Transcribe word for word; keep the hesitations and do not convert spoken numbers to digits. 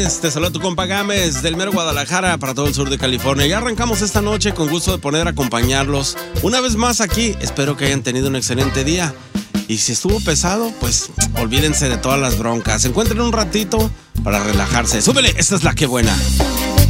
Gámez. Te saluda tu compa Gámez del mero Guadalajara para todo el sur de California. Ya arrancamos esta noche con gusto de poder acompañarlos una vez más aquí. Espero que hayan tenido un excelente día. Y si estuvo pesado, pues olvídense de todas las broncas. Encuentren un ratito para relajarse. Súbele, esta es la que buena.